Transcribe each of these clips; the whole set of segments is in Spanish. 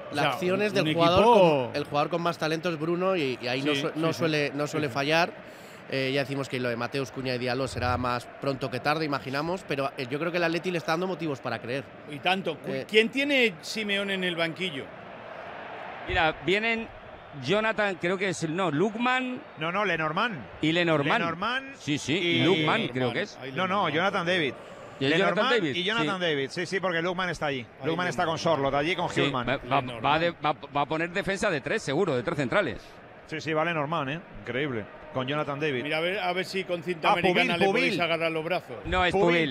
La acción es del jugador, el jugador con más talento es Bruno y ahí no suele fallar. Ya decimos que lo de Mateus, Cunha y Diallo será más pronto que tarde, imaginamos, pero yo creo que el Atleti le está dando motivos para creer. Y tanto. ¿Quién tiene Simeone en el banquillo? Mira, vienen Jonathan, creo que es Lookman. No, Lenormand. Y Lenormand. Lenormand. Sí, y Lookman, creo que es. No, Jonathan David. Jonathan David. Y Jonathan David, sí, porque Lookman está allí. Lookman está con Sorloth, allí con Hillman. Va a poner defensa de 3, seguro, de 3 centrales. Sí, vale Norman, increíble. Con Jonathan David. Mira, a ver si con cinta americana le podéis agarrar los brazos. No, es Pubil.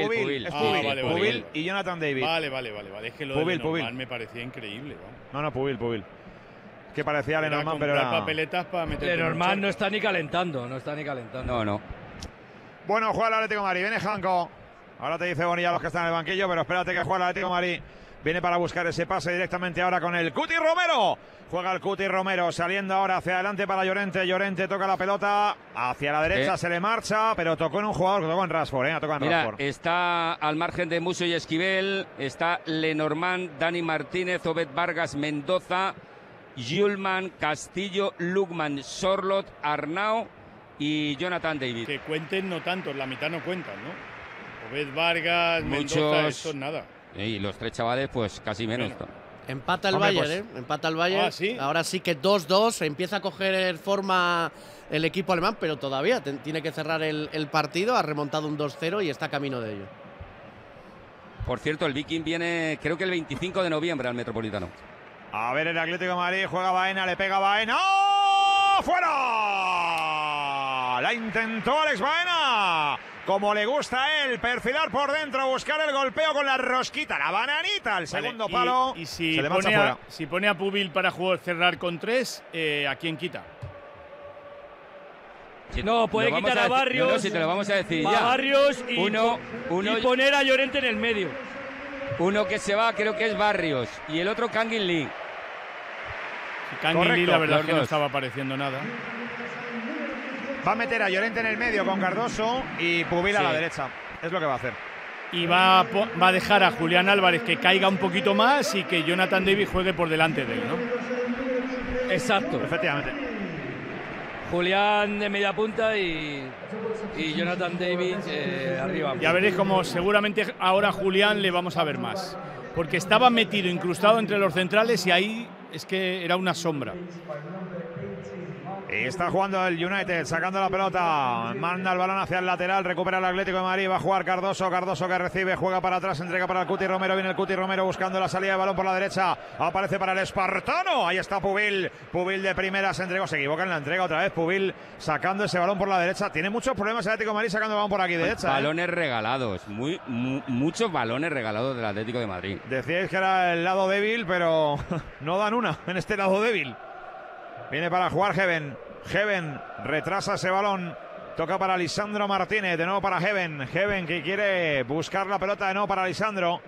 Pubil y Jonathan David. Vale. Es que lo de Lenormand me parecía increíble. No, Pubil. Que parecía Lenormand, pero era... papeletas para meter. Lenormand no está ni calentando, No. Bueno, juega el Atlético de Madrid, viene Janko. Ahora te dice Bonilla los que están en el banquillo, pero espérate que juega el Atlético de Madrid. Viene para buscar ese pase directamente ahora con el Cuti Romero. Juega el Cuti Romero, saliendo ahora hacia adelante para Llorente. Llorente toca la pelota hacia la derecha, se le marcha, pero tocó en un jugador que tocó en Rashford. Rashford. Está al margen de Musso y Esquivel. Está Lenormand, Dani Martínez, Obed Vargas, Mendoza, Yulman, Castillo, Lookman, Sorloth, Arnau y Jonathan David. Que cuenten no tanto, la mitad no cuentan, ¿no? Obed Vargas, Mendoza, esto es nada. Y los 3 chavales, pues casi menos. Bueno, empata el Bayern, Empata el Bayern. ¿Sí? Ahora sí que 2-2, empieza a coger forma el equipo alemán, pero todavía tiene que cerrar el partido. Ha remontado un 2-0 y está camino de ello. Por cierto, el Viking viene, creo que el 25 de noviembre al Metropolitano. A ver, el Atlético de Madrid juega Baena, le pega Baena. ¡Oh! ¡Fuera! La intentó Alex Baena. Como le gusta a él, perfilar por dentro, buscar el golpeo con la rosquita, la bananita, el segundo palo. Y si se le marcha fuera. Si pone a Pubil para cerrar con 3, ¿a quién quita? No, puede quitar a Barrios. No, si te lo vamos a decir ya. Barrios y poner a Llorente en el medio. Uno que se va, creo que es Barrios. Y el otro, Kangin Lee. Kangin Lee, la verdad es que no estaba apareciendo nada. Va a meter a Llorente en el medio con Cardoso y Pubil a la derecha. Es lo que va a hacer. Y va a dejar a Julián Álvarez que caiga un poquito más y que Jonathan David juegue por delante de él, ¿no? Exacto. Efectivamente. Julián de media punta y Jonathan David arriba. Ya veréis como seguramente ahora Julián le vamos a ver más. Porque estaba metido, incrustado entre los centrales y ahí es que era una sombra. Y está jugando el United, sacando la pelota, manda el balón hacia el lateral, recupera el Atlético de Madrid, va a jugar Cardoso que recibe, juega para atrás, entrega para el Cuti Romero, viene el Cuti Romero buscando la salida de balón por la derecha, aparece para el espartano, ahí está Pubil de primera, se entregó, se equivoca en la entrega otra vez, Pubil sacando ese balón por la derecha, tiene muchos problemas el Atlético de Madrid sacando el balón por aquí derecha. Balones regalados, muchos balones regalados del Atlético de Madrid. Decíais que era el lado débil, pero no dan una en este lado débil. Viene para jugar Heaven retrasa ese balón, toca para Lisandro Martínez, de nuevo para Heaven que quiere buscar la pelota de nuevo para Lisandro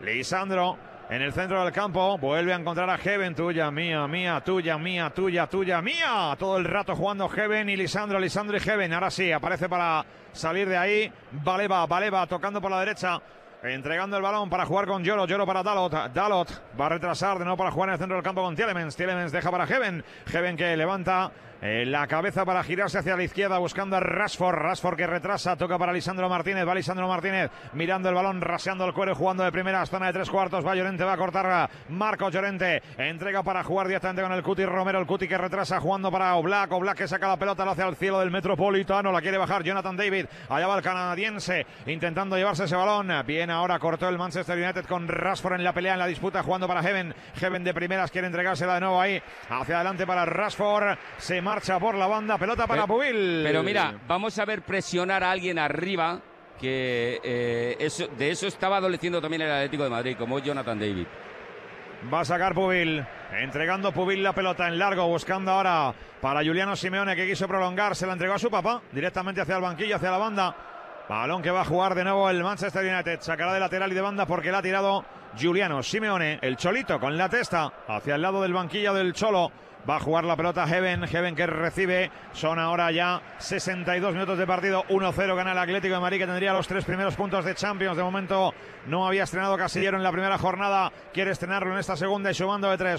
en el centro del campo, vuelve a encontrar a Heaven, tuya, mía, tuya, mía, todo el rato jugando Heaven y Lisandro y Heaven, ahora sí, aparece para salir de ahí, Baleba tocando por la derecha, entregando el balón para jugar con Lloro para Dalot va a retrasar de nuevo para jugar en el centro del campo con Tielemans deja para Heaven que levanta la cabeza para girarse hacia la izquierda buscando a Rashford que retrasa, toca para Lisandro Martínez, va Lisandro Martínez mirando el balón, raseando el cuero, jugando de primera, zona de 3/4, va Llorente, va a cortar a Marcos Llorente, entrega para jugar directamente con el Cuti Romero, el Cuti que retrasa jugando para Oblak que saca la pelota, lo hace al cielo del Metropolitano, la quiere bajar Jonathan David, allá va el canadiense intentando llevarse ese balón, bien ahora cortó el Manchester United con Rashford en la pelea, en la disputa, jugando para Heaven de primeras, quiere entregársela de nuevo ahí, hacia adelante para Rashford, se marcha por la banda, pelota para Pubil. Pero mira, vamos a ver presionar a alguien arriba, que de eso estaba adoleciendo también el Atlético de Madrid, como Jonathan David. Va a sacar Pubil, entregando Pubil la pelota en largo, buscando ahora para Giuliano Simeone que quiso prolongar, se la entregó a su papá, directamente hacia el banquillo, hacia la banda. Balón que va a jugar de nuevo el Manchester United, sacará de lateral y de banda porque la ha tirado Giuliano Simeone, el Cholito con la testa hacia el lado del banquillo del Cholo. Va a jugar la pelota Heaven que recibe. Son ahora ya 62 minutos de partido. 1-0 gana el Atlético de Madrid, que tendría los 3 primeros puntos de Champions. De momento no había estrenado Casillero en la primera jornada. Quiere estrenarlo en esta segunda y sumando de 3.